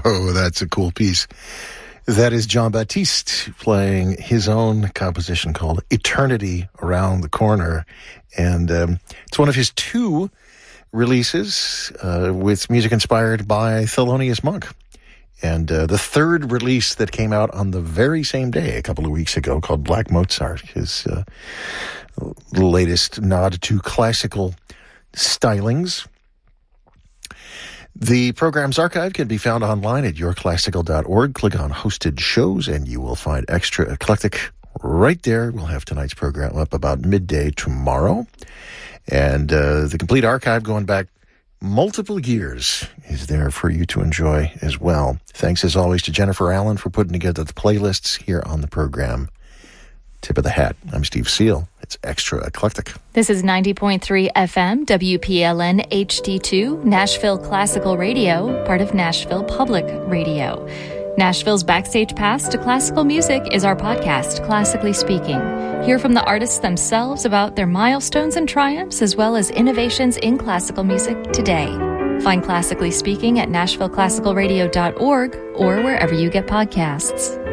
Oh, that's a cool piece. That is Jon Batiste playing his own composition called Eternity Around the Corner. And it's one of his two releases with music inspired by Thelonious Monk. And the third release that came out on the very same day, a couple of weeks ago, called Black Mozart, his latest nod to classical stylings. The program's archive can be found online at yourclassical.org. Click on hosted shows and you will find Extra Eclectic right there. We'll have tonight's program up about midday tomorrow. And the complete archive going back multiple years is there for you to enjoy as well. Thanks as always to Jennifer Allen for putting together the playlists here on the program. Tip of the hat. I'm Steve Seal. It's Extra Eclectic. This is 90.3 FM, WPLN HD2, Nashville Classical Radio, part of Nashville Public Radio. Nashville's Backstage Pass to Classical Music is our podcast, Classically Speaking. Hear from the artists themselves about their milestones and triumphs, as well as innovations in classical music today. Find Classically Speaking at NashvilleClassicalRadio.org or wherever you get podcasts.